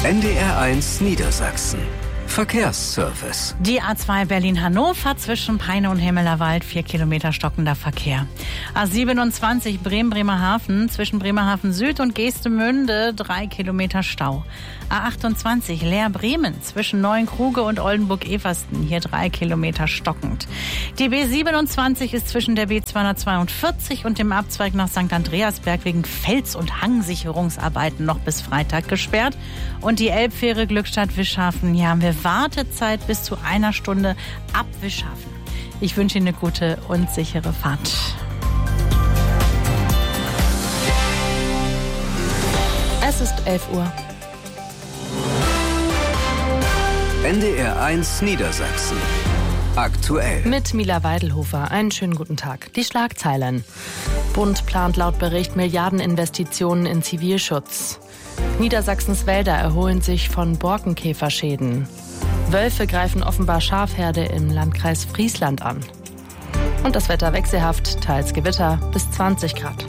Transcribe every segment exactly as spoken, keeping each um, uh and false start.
N D R eins Niedersachsen. Verkehrsservice. Die A zwei Berlin-Hannover zwischen Peine und Hemmelerwald, vier Kilometer stockender Verkehr. A siebenundzwanzig Bremen-Bremerhaven zwischen Bremerhaven Süd und Geestemünde, drei Kilometer Stau. A achtundzwanzig Leer-Bremen zwischen Neuenkruge und Oldenburg-Eversten, hier drei Kilometer stockend. Die B siebenundzwanzig ist zwischen der B zweihundertzweiundvierzig und dem Abzweig nach Sankt Andreasberg wegen Fels- und Hangsicherungsarbeiten noch bis Freitag gesperrt. Und die Elbfähre Glückstadt-Wischhafen, hier haben wir Wartezeit bis zu einer Stunde ab Wischhafen. Ich wünsche Ihnen eine gute und sichere Fahrt. Es ist elf Uhr. N D R eins Niedersachsen. Aktuell. Mit Mila Weidelhofer. Einen schönen guten Tag. Die Schlagzeilen. Bund plant laut Bericht Milliardeninvestitionen in Zivilschutz. Niedersachsens Wälder erholen sich von Borkenkäferschäden. Wölfe greifen offenbar Schafherde im Landkreis Friesland an. Und das Wetter wechselhaft, teils Gewitter bis zwanzig Grad.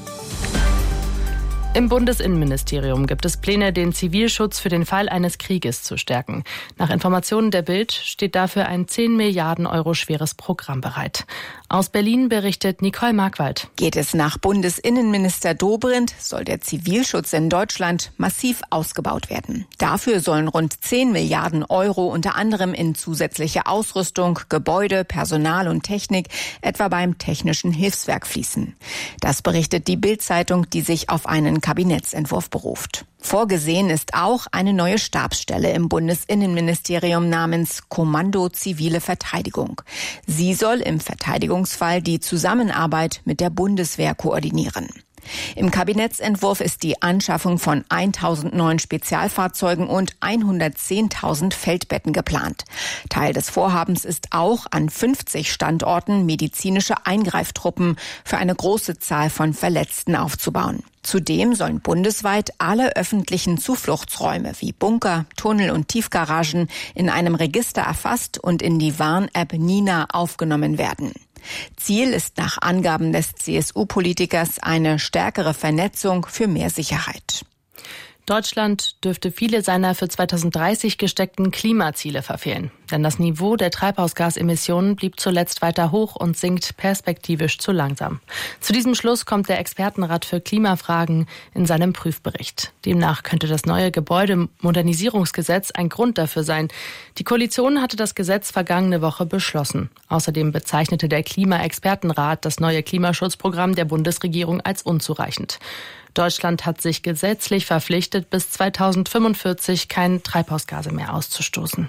Im Bundesinnenministerium gibt es Pläne, den Zivilschutz für den Fall eines Krieges zu stärken. Nach Informationen der Bild steht dafür ein zehn Milliarden Euro schweres Programm bereit. Aus Berlin berichtet Nicole Markwald. Geht es nach Bundesinnenminister Dobrindt, soll der Zivilschutz in Deutschland massiv ausgebaut werden. Dafür sollen rund zehn Milliarden Euro unter anderem in zusätzliche Ausrüstung, Gebäude, Personal und Technik, etwa beim Technischen Hilfswerk fließen. Das berichtet die Bild-Zeitung, die sich auf einen Kabinettsentwurf beruft. Vorgesehen ist auch eine neue Stabsstelle im Bundesinnenministerium namens Kommando Zivile Verteidigung. Sie soll im Verteidigungsfall die Zusammenarbeit mit der Bundeswehr koordinieren. Im Kabinettsentwurf ist die Anschaffung von tausend neuen Spezialfahrzeugen und hundertzehntausend Feldbetten geplant. Teil des Vorhabens ist auch, an fünfzig Standorten medizinische Eingreiftruppen für eine große Zahl von Verletzten aufzubauen. Zudem sollen bundesweit alle öffentlichen Zufluchtsräume wie Bunker, Tunnel und Tiefgaragen in einem Register erfasst und in die Warn-App Nina aufgenommen werden. Ziel ist nach Angaben des C S U-Politikers eine stärkere Vernetzung für mehr Sicherheit. Deutschland dürfte viele seiner für zweitausenddreißig gesteckten Klimaziele verfehlen. Denn das Niveau der Treibhausgasemissionen blieb zuletzt weiter hoch und sinkt perspektivisch zu langsam. Zu diesem Schluss kommt der Expertenrat für Klimafragen in seinem Prüfbericht. Demnach könnte das neue Gebäudemodernisierungsgesetz ein Grund dafür sein. Die Koalition hatte das Gesetz vergangene Woche beschlossen. Außerdem bezeichnete der Klimaexpertenrat das neue Klimaschutzprogramm der Bundesregierung als unzureichend. Deutschland hat sich gesetzlich verpflichtet, bis zweitausendfünfundvierzig keine Treibhausgase mehr auszustoßen.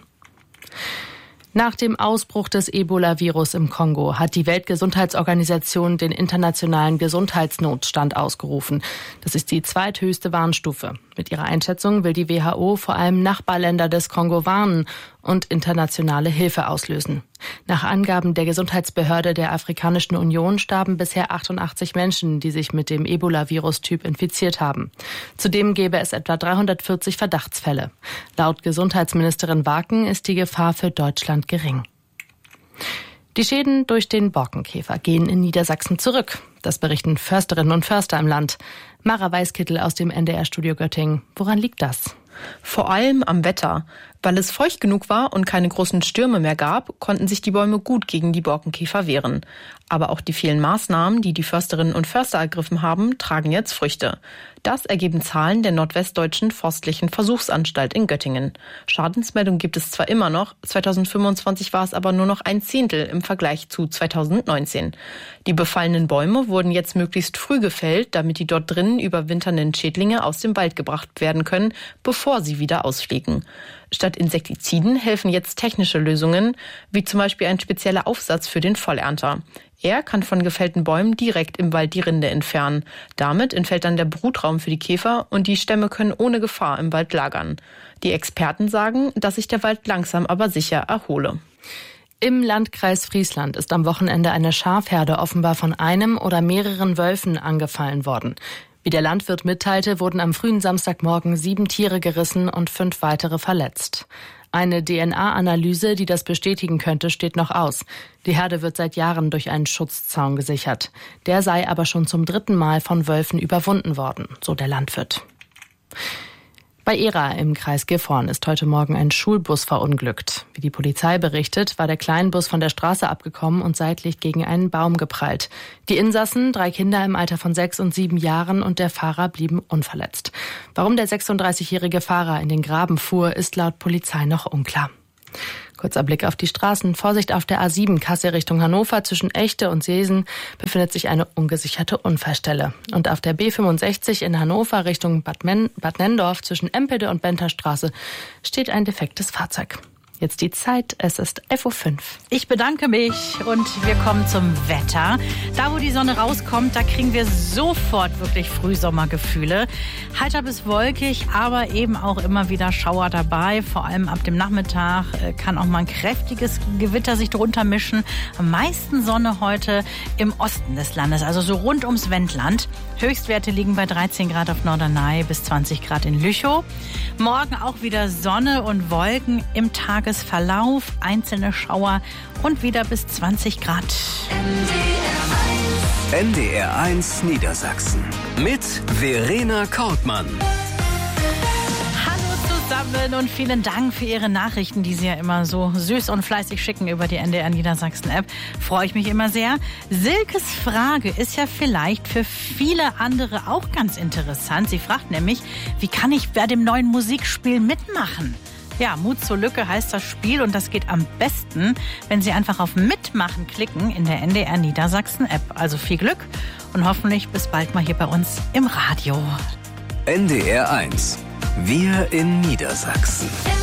Nach dem Ausbruch des Ebola-Virus im Kongo hat die Weltgesundheitsorganisation den internationalen Gesundheitsnotstand ausgerufen. Das ist die zweithöchste Warnstufe. Mit ihrer Einschätzung will die W H O vor allem Nachbarländer des Kongo warnen und internationale Hilfe auslösen. Nach Angaben der Gesundheitsbehörde der Afrikanischen Union starben bisher achtundachtzig Menschen, die sich mit dem Ebola-Virus-Typ infiziert haben. Zudem gäbe es etwa dreihundertvierzig Verdachtsfälle. Laut Gesundheitsministerin Waken ist die Gefahr für Deutschland gering. Die Schäden durch den Borkenkäfer gehen in Niedersachsen zurück. Das berichten Försterinnen und Förster im Land. Mara Weißkittel aus dem N D R-Studio Göttingen. Woran liegt das? Vor allem am Wetter. Weil es feucht genug war und keine großen Stürme mehr gab, konnten sich die Bäume gut gegen die Borkenkäfer wehren. Aber auch die vielen Maßnahmen, die die Försterinnen und Förster ergriffen haben, tragen jetzt Früchte. Das ergeben Zahlen der Nordwestdeutschen Forstlichen Versuchsanstalt in Göttingen. Schadensmeldungen gibt es zwar immer noch, zweitausendfünfundzwanzig war es aber nur noch ein Zehntel im Vergleich zu zweitausendneunzehn. Die befallenen Bäume wurden jetzt möglichst früh gefällt, damit die dort drinnen überwinternden Schädlinge aus dem Wald gebracht werden können, bevor sie wieder ausfliegen. Statt Insektiziden helfen jetzt technische Lösungen, wie zum Beispiel ein spezieller Aufsatz für den Vollernter. Er kann von gefällten Bäumen direkt im Wald die Rinde entfernen. Damit entfällt dann der Brutraum für die Käfer und die Stämme können ohne Gefahr im Wald lagern. Die Experten sagen, dass sich der Wald langsam aber sicher erhole. Im Landkreis Friesland ist am Wochenende eine Schafherde offenbar von einem oder mehreren Wölfen angefallen worden. Wie der Landwirt mitteilte, wurden am frühen Samstagmorgen sieben Tiere gerissen und fünf weitere verletzt. Eine D N A-Analyse, die das bestätigen könnte, steht noch aus. Die Herde wird seit Jahren durch einen Schutzzaun gesichert. Der sei aber schon zum dritten Mal von Wölfen überwunden worden, so der Landwirt. Bei Ehra im Kreis Gifhorn ist heute Morgen ein Schulbus verunglückt. Wie die Polizei berichtet, war der Kleinbus von der Straße abgekommen und seitlich gegen einen Baum geprallt. Die Insassen, drei Kinder im Alter von sechs und sieben Jahren und der Fahrer blieben unverletzt. Warum der sechsunddreißigjährige Fahrer in den Graben fuhr, ist laut Polizei noch unklar. Kurzer Blick auf die Straßen. Vorsicht auf der A sieben, Kassel Richtung Hannover. Zwischen Echte und Seesen befindet sich eine ungesicherte Unfallstelle. Und auf der B fünfundsechzig in Hannover Richtung Bad, Men- Bad Nendorf zwischen Empede und Benterstraße steht ein defektes Fahrzeug. Jetzt die Zeit, es ist elf Uhr fünf. Ich bedanke mich und wir kommen zum Wetter. Da, wo die Sonne rauskommt, da kriegen wir sofort wirklich Frühsommergefühle. Heiter bis wolkig, aber eben auch immer wieder Schauer dabei. Vor allem ab dem Nachmittag kann auch mal ein kräftiges Gewitter sich drunter mischen. Am meisten Sonne heute im Osten des Landes, also so rund ums Wendland. Höchstwerte liegen bei dreizehn Grad auf Norderney bis zwanzig Grad in Lüchow. Morgen auch wieder Sonne und Wolken im Tagesverlauf, einzelne Schauer und wieder bis zwanzig Grad. N D R eins Niedersachsen mit Verena Kortmann. Zusammen und vielen Dank für Ihre Nachrichten, die Sie ja immer so süß und fleißig schicken über die N D R Niedersachsen App. Freue ich mich immer sehr. Silkes Frage ist ja vielleicht für viele andere auch ganz interessant. Sie fragt nämlich, wie kann ich bei dem neuen Musikspiel mitmachen? Ja, Mut zur Lücke heißt das Spiel und das geht am besten, wenn Sie einfach auf Mitmachen klicken in der N D R Niedersachsen App. Also viel Glück und hoffentlich bis bald mal hier bei uns im Radio. N D R eins. Wir in Niedersachsen.